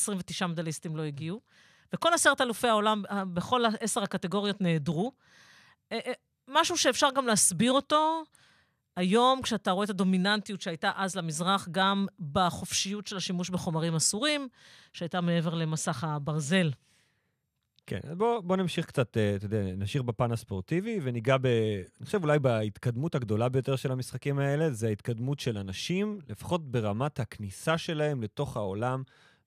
29 מדליסטים לא הגיעו, וכל 10 אלופי העולם, בכל 10 הקטגוריות נעדרו. משהו שאפשר גם להסביר אותו, היום כשאתה רואה את הדומיננטיות שהייתה אז למזרח, גם בחופשיות של השימוש בחומרים אסורים, שהייתה מעבר למסך הברזל. כן, בוא נמשיך קצת, אתה יודע, נשאיר בפן הספורטיבי, וניגע אני חושב אולי בהתקדמות הגדולה ביותר של המשחקים האלה, זה ההתקדמות של אנשים, לפחות ברמת הכניסה שלהם לתוך העולם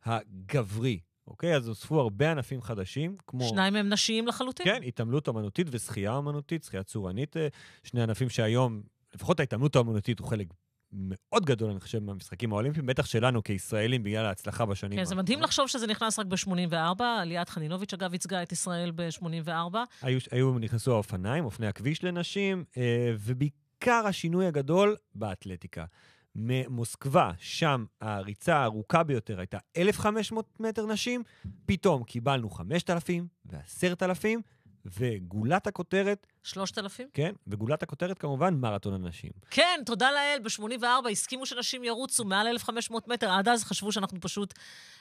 הגברי. אוקיי? אז הוספו הרבה ענפים חדשים, כמו... 2 מהם נשיים לחלוטין. כן, התעמלות אמנותית ושחייה אמנותית, שחייה צורנית, 2 ענפים שהיום, לפחות ההתעמלות האמנותית הוא חלק מאוד גדול, אני חושב, מהמשחקים האולימפיים, בטח שלנו כישראלים, בגלל ההצלחה בשנים. כן, זה מדהים לחשוב שזה נכנס רק ב-84, ליאת חנינוביץ', אגב, ייצגה את ישראל ב-84. נכנסו האופניים, אופני הכביש לנשים, ובעיקר השינוי הגדול באתלטיקה. ממוסקבה, שם הריצה הארוכה ביותר הייתה 1,500 מטר נשים, פתאום קיבלנו 5,000 ו10,000, וגולת הכותרת... 3,000? כן, וגולת הכותרת כמובן מרתון הנשים. כן, תודה לאל, ב-84 הסכימו שנשים ירוצו מעל 1,500 מטר, עד אז חשבו שאנחנו פשוט...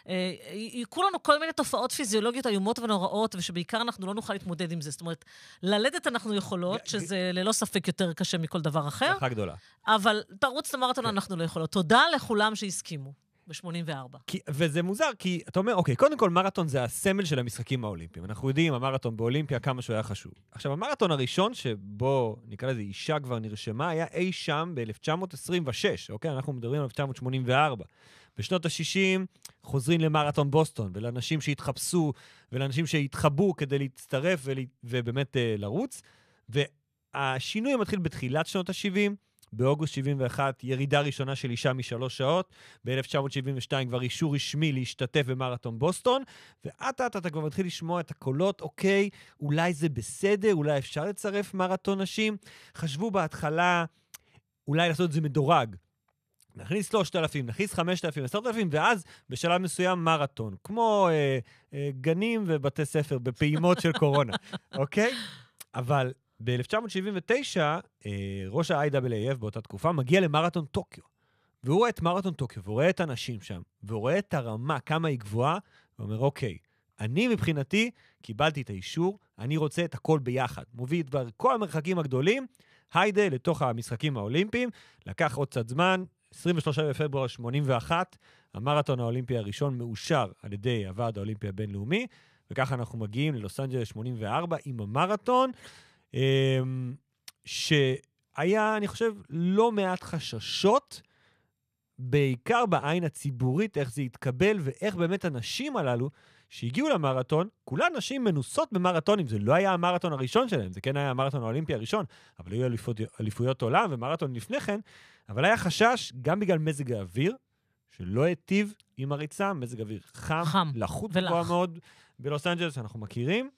יקרו לנו כל מיני תופעות פיזיולוגיות איומות ונוראות, ושבעיקר אנחנו לא נוכל להתמודד עם זה. זאת אומרת, ללדת אנחנו יכולות, שזה ללא ספק יותר קשה מכל דבר אחר. ברכה גדולה. אבל תרוץ למרתון אנחנו לא יכולות. תודה לכולם שהסכימו. ב-84. וזה מוזר, כי אתה אומר, אוקיי, קודם כל מרתון זה הסמל של המשחקים האולימפיים. אנחנו יודעים, המרתון באולימפיה, כמה שהוא היה חשוב. עכשיו, המרתון הראשון שבו, נקרא לזה, אישה כבר נרשמה, היה אי שם ב-1926, אוקיי? אנחנו מדברים על 1984. בשנות ה-60 חוזרים למרתון בוסטון, ולאנשים שהתחפשו, ולאנשים שהתחבאו כדי להצטרף ובאמת לרוץ. והשינוי מתחיל בתחילת שנות ה-70, באוגוסט 71, ירידה ראשונה של אישה מ3 שעות, ב-1972 כבר אישור רשמי להשתתף במרתון בוסטון, אתה כבר מתחיל לשמוע את הקולות, אוקיי, אולי זה בסדר, אולי אפשר לצרף מרתון נשים. חשבו בהתחלה, אולי לעשות את זה מדורג. נכניס 3,000, נכניס 5,000, 10,000, ואז בשלב מסוים מרתון, כמו גנים ובתי ספר בפעימות של קורונה, אוקיי? אבל... ב-1979, ראש ה-IAAF באותה תקופה מגיע למרתון טוקיו. והוא רואה את מרתון טוקיו, והוא רואה את האנשים שם, והוא רואה את הרמה, כמה היא גבוהה, ואומר, אוקיי, אני מבחינתי קיבלתי את האישור, אני רוצה את הכל ביחד. מוביל את כל המרחקים הגדולים, היידה לתוך המשחקים האולימפיים, לקח עוד קצת זמן, 23 בפברואר 81, המרתון האולימפי הראשון מאושר על ידי הוועד האולימפי הבינלאומי, וככה אנחנו מגיעים ללוס אנג'לס 84 עם המרתון, שהיה, אני חושב, לא מעט חששות, בעיקר בעין הציבורית, איך זה יתקבל, ואיך באמת הנשים הללו, שהגיעו למרתון, כולן נשים מנוסות במרתונים, זה לא היה המרתון הראשון שלהם, זה כן היה המרתון האולימפי הראשון, אבל היו אליפויות עולם ומרתון לפני כן, אבל היה חשש, גם בגלל מזג האוויר, שלא היטיב עם הריצה, מזג אוויר חם לחוץ גבוה מאוד, בלוס אנג'לס, אנחנו מכירים,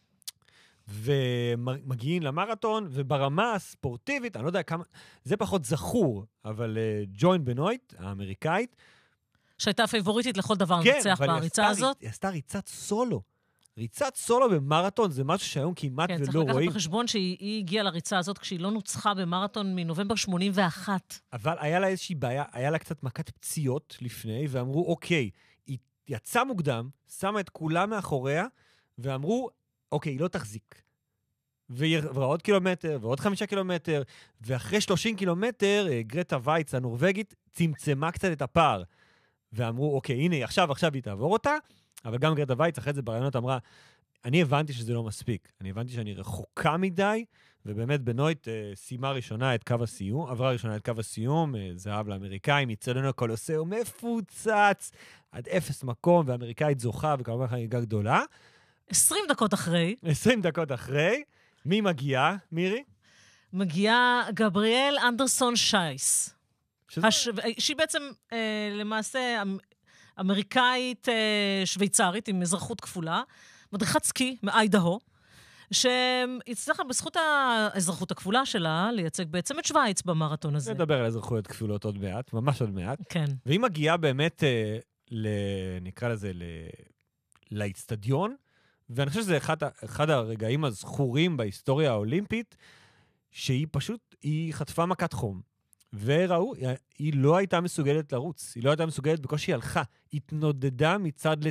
ומגיעים למרתון, וברמה הספורטיבית, אני לא יודע כמה, זה פחות זכור, אבל ג'וין בנויט, האמריקאית, שהייתה פייבוריטית לכל דבר נצח בריצה הזאת. היא עשתה ריצת סולו. ריצת סולו במרתון זה משהו שהיום כמעט ולא רואים. כן, צריך לקחת בחשבון שהיא הגיעה לריצה הזאת כשהיא לא נוצחה במרתון מנובמבר 81. אבל היה לה איזושהי בעיה, היה לה קצת מכת פציעות לפני, ואמרו, אוקיי, היא יצאה מוקדם, שמה את כולה מאחוריה, ואמרו, אוקיי, היא לא תחזיק. ועוד קילומטר, ועוד 5 קילומטר, ואחרי 30 קילומטר, גרטה וייץ הנורווגית צמצמה קצת את הפער. ואמרו, אוקיי, הנה, עכשיו היא תעבור אותה, אבל גם גרטה וייץ אחרי זה ברעיונות אמרה, אני הבנתי שזה לא מספיק. אני הבנתי שאני רחוקה מדי, ובאמת בנויט סיימה ראשונה את קו הסיום, עברה ראשונה את קו הסיום, זהב לאמריקאים, יצלנו הקולוסיאום מפוצץ, עד 0 מקום, והאמריקאית זוכה, וכמובן חגיגה גדולה. 20 דקות אחרי. 20 דקות אחרי. מי מגיעה, מירי? מגיעה גבריאל אנדרסון שייס. שהיא בעצם למעשה אמריקאית שוויצרית עם אזרחות כפולה, מדריכת סקי מאיידהו, שהצליחה בזכות האזרחות הכפולה שלה לייצג בעצם את שוויץ במרתון הזה. נדבר על אזרחויות כפולות עוד מעט, ממש עוד מעט. כן. והיא מגיעה באמת, נקרא לזה, לאצטדיון, ואני חושב שזה אחד הרגעים הזכורים בהיסטוריה האולימפית, שהיא פשוט, היא חטפה מכת חום, וראו, היא לא הייתה מסוגלת לרוץ, היא לא הייתה מסוגלת, בקושי הלכה, התנודדה מצד